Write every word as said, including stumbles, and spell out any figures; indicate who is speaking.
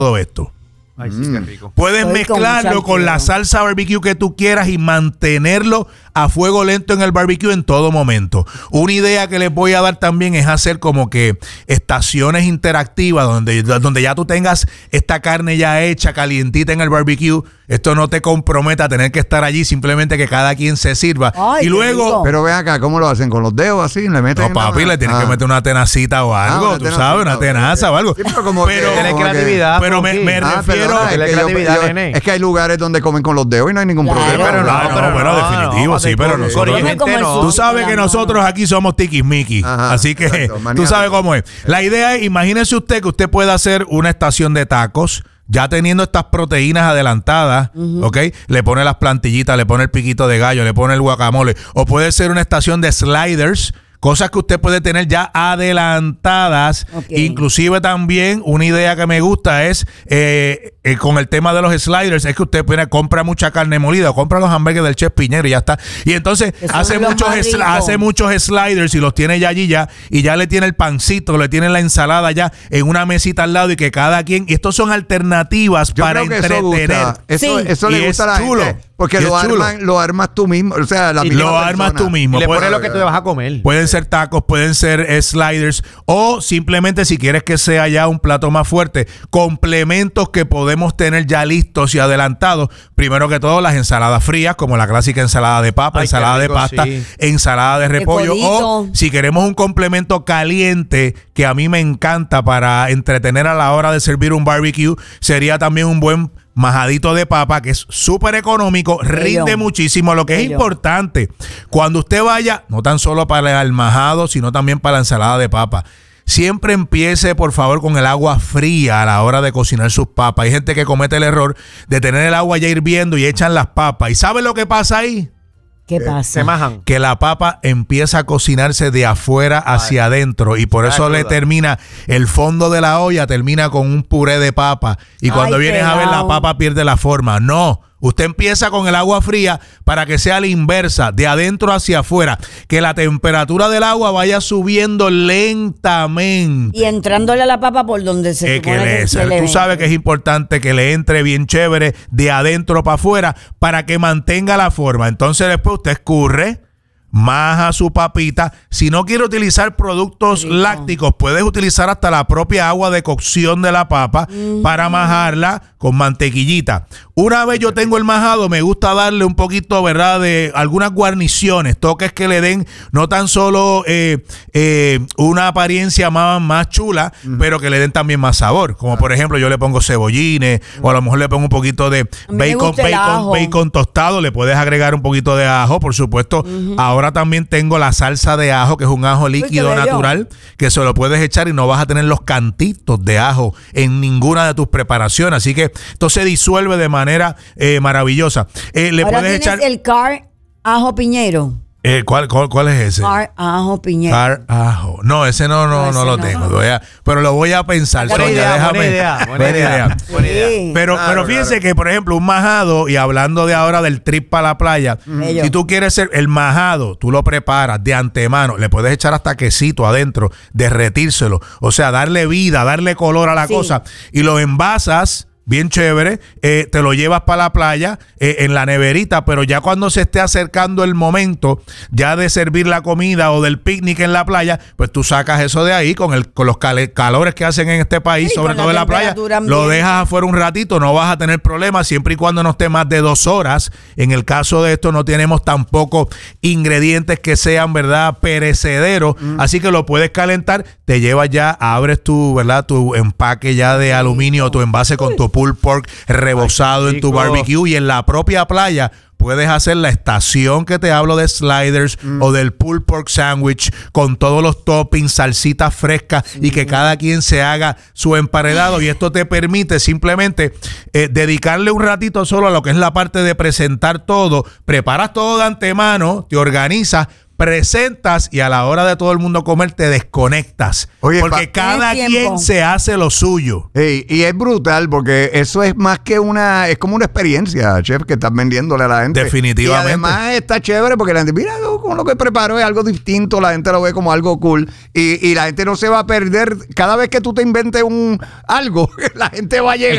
Speaker 1: todo esto.
Speaker 2: Ay, sí, qué rico.
Speaker 1: Puedes
Speaker 3: Estoy
Speaker 1: mezclarlo
Speaker 3: con
Speaker 1: con la salsa barbecue que tú quieras y mantenerlo a fuego lento en el barbecue en todo momento. Una idea que les voy a dar también es hacer como que estaciones interactivas donde, donde ya tú tengas esta carne ya hecha, calientita en el barbecue. Esto no te comprometa a tener que estar allí, simplemente que cada quien se sirva.
Speaker 3: Ay,
Speaker 1: y luego...
Speaker 3: rico.
Speaker 4: Pero ven acá, ¿cómo lo hacen? ¿Con los dedos así? ¿Le meten?
Speaker 1: No, papi, le tienes
Speaker 4: ah.
Speaker 1: que meter una tenacita o algo,
Speaker 4: Ah,
Speaker 1: tú sabes, una tenaza o algo.
Speaker 4: Sí, pero como
Speaker 1: pero,
Speaker 4: que,
Speaker 2: Tienes
Speaker 4: como
Speaker 2: creatividad.
Speaker 1: que, pero me, me
Speaker 4: Ah,
Speaker 1: refiero...
Speaker 4: perdona, es,
Speaker 2: la
Speaker 4: que yo-
Speaker 2: creatividad,
Speaker 4: yo-
Speaker 2: nene.
Speaker 4: es que hay lugares donde comen con los dedos y no hay ningún
Speaker 3: Claro.
Speaker 4: problema.
Speaker 3: Pero
Speaker 1: no, no,
Speaker 2: pero
Speaker 1: bueno,
Speaker 2: no,
Speaker 1: definitivo,
Speaker 2: no,
Speaker 1: sí, pero
Speaker 2: con-
Speaker 1: nosotros...
Speaker 2: con-
Speaker 3: Como el
Speaker 2: no.
Speaker 3: sur.
Speaker 1: Tú sabes que
Speaker 3: Con la
Speaker 1: nosotros
Speaker 3: mano.
Speaker 1: aquí somos tiquismiquis,
Speaker 4: Ajá,
Speaker 1: así que
Speaker 4: exacto,
Speaker 1: tú
Speaker 4: maniáticos.
Speaker 1: sabes cómo es. La idea es, imagínese usted que usted pueda hacer una estación de tacos, ya teniendo estas proteínas adelantadas, uh-huh. ¿ok? Le pone las plantillitas, le pone el piquito de gallo, le pone el guacamole, o puede ser una estación de sliders, cosas que usted puede tener ya adelantadas. Okay. Inclusive también una idea que me gusta es eh, eh, con el tema de los sliders, es que usted pone, compra mucha carne molida o compra los hamburgues del Chef Piñero y ya está. Y entonces hace muchos, sli- hace muchos sliders y los tiene ya allí ya y ya le tiene el pancito, le tiene la ensalada ya en una mesita al lado y que cada quien... Y estos son alternativas
Speaker 4: Yo
Speaker 1: para
Speaker 4: creo que
Speaker 1: entretener.
Speaker 4: Eso, eso,
Speaker 3: sí.
Speaker 4: eso le
Speaker 1: Y
Speaker 4: gusta
Speaker 1: es
Speaker 4: a la
Speaker 1: chulo.
Speaker 4: gente. Porque
Speaker 1: Y
Speaker 4: lo
Speaker 1: es chulo.
Speaker 4: arman, lo armas tú mismo. O sea, la
Speaker 1: Y
Speaker 4: misma
Speaker 1: lo
Speaker 4: persona.
Speaker 1: armas tú mismo.
Speaker 2: Y le
Speaker 1: Puede-
Speaker 2: pones lo que tú vas a comer.
Speaker 1: Pueden ser tacos, pueden ser eh, sliders o simplemente si quieres que sea ya un plato más fuerte, complementos que podemos tener ya listos y adelantados. Primero que todo, las ensaladas frías, como la clásica ensalada de papa,
Speaker 2: Ay,
Speaker 1: ensalada
Speaker 2: qué rico,
Speaker 1: de pasta,
Speaker 2: sí.
Speaker 1: ensalada de repollo.
Speaker 3: codito.
Speaker 1: O si queremos un complemento caliente, que a mí me encanta para entretener a la hora de servir un barbecue, sería también un buen majadito de papa, que es súper económico, rinde
Speaker 3: Bello.
Speaker 1: muchísimo. Lo que es
Speaker 3: Bello.
Speaker 1: importante, cuando usted vaya, no tan solo para el majado, sino también para la ensalada de papa, siempre empiece, por favor, con el agua fría a la hora de cocinar sus papas. Hay gente que comete el error de tener el agua ya hirviendo y echan las papas. ¿Y sabe lo que pasa ahí?
Speaker 3: ¿Qué pasa?
Speaker 2: Se majan.
Speaker 1: Que la papa empieza a cocinarse de afuera hacia Ay. adentro y por eso
Speaker 2: Ay,
Speaker 1: le
Speaker 2: duda.
Speaker 1: termina el fondo de la olla, termina con un puré de papa y cuando
Speaker 3: Ay,
Speaker 1: vienes a ver la
Speaker 3: pelao.
Speaker 1: papa pierde la forma. No, usted empieza con el agua fría para que sea la inversa, de adentro hacia afuera, que la temperatura del agua vaya subiendo lentamente.
Speaker 3: Y entrándole a la papa por donde se
Speaker 1: Eh, que
Speaker 3: supone
Speaker 1: le-
Speaker 3: que se
Speaker 1: tú
Speaker 3: le
Speaker 1: sabes que es importante que le entre bien chévere de adentro para afuera para que mantenga la forma. Entonces después usted escurre, maja su papita. Si no quiere utilizar productos
Speaker 3: Rico.
Speaker 1: lácticos, puedes utilizar hasta la propia agua de cocción de la papa mm. para majarla con mantequillita. Una vez yo tengo el majado, me gusta darle un poquito, ¿verdad?, de algunas guarniciones, toques que le den no tan solo eh, eh, una apariencia más, más chula, mm. pero que le den también más sabor. Como por ejemplo, yo le pongo cebollines mm. o a lo mejor le pongo un poquito de bacon, bacon, bacon tostado. Le puedes agregar un poquito de ajo, por supuesto. Mm-hmm. Ahora Ahora también tengo la salsa de ajo, que es un ajo líquido natural, que se lo puedes echar y no vas a tener los cantitos de ajo en ninguna de tus preparaciones. Así que esto se disuelve de manera eh, maravillosa. Eh, le
Speaker 3: Ahora
Speaker 1: puedes
Speaker 3: tienes
Speaker 1: echar
Speaker 3: el car ajo piñero.
Speaker 1: Eh, ¿cuál, cuál, ¿Cuál es ese?
Speaker 3: Car ajo piñero.
Speaker 1: Car ajo. No, ese no, no, no,
Speaker 3: No,
Speaker 1: no
Speaker 3: ese
Speaker 1: lo
Speaker 3: no.
Speaker 1: tengo. Voy a- pero lo voy a pensar.
Speaker 2: Buena
Speaker 1: Sonia,
Speaker 2: idea,
Speaker 1: déjame.
Speaker 2: buena idea, buena idea. Buena idea.
Speaker 3: Sí.
Speaker 1: Pero,
Speaker 4: Claro,
Speaker 1: pero fíjense
Speaker 4: claro.
Speaker 1: que, por ejemplo, un majado, y hablando de ahora del trip para la playa,
Speaker 3: Bello.
Speaker 1: si tú quieres ser el majado, tú lo preparas de antemano, le puedes echar hasta quesito adentro, derretírselo, o sea, darle vida, darle color a la
Speaker 3: Sí.
Speaker 1: cosa, y lo envasas. Bien chévere, eh, te lo llevas para la playa eh, en la neverita, pero ya cuando se esté acercando el momento ya de servir la comida o del picnic en la playa, pues tú sacas eso de ahí con, el, con los cale- calores que hacen en este país,
Speaker 3: Sí,
Speaker 1: sobre
Speaker 3: con la
Speaker 1: todo en la playa,
Speaker 3: temperatura
Speaker 1: lo
Speaker 3: ambiente.
Speaker 1: dejas afuera un ratito, no vas a tener problemas siempre y cuando no esté más de dos horas. En el caso de esto no tenemos tampoco ingredientes que sean, ¿verdad?, perecederos, mm. así que lo puedes calentar, te llevas ya, abres tu, ¿verdad?, tu empaque ya de aluminio, tu envase con tu pulled pork rebozado
Speaker 2: Ay,
Speaker 1: en tu
Speaker 2: rico.
Speaker 1: barbecue y en la propia playa puedes hacer la estación que te hablo de sliders mm. o del pulled pork sandwich con todos los toppings, salsitas frescas mm. y que cada quien se haga su emparedado y esto te permite simplemente eh, dedicarle un ratito solo a lo que es la parte de presentar todo, preparas todo de antemano, te organizas, presentas y a la hora de todo el mundo comer te desconectas.
Speaker 4: Oye,
Speaker 1: porque
Speaker 4: pa-
Speaker 1: cada
Speaker 3: Tienes
Speaker 1: quien
Speaker 3: tiempo.
Speaker 1: se hace lo suyo.
Speaker 4: Ey, y es brutal porque eso es más que una, es como una experiencia, chef, que estás vendiéndole a la gente.
Speaker 1: Definitivamente.
Speaker 4: Y además está chévere porque la gente, mira, con lo que preparo es algo distinto, la gente lo ve como algo cool y, y la gente no se va a perder. Cada vez que tú te inventes un algo, la gente va a llegar.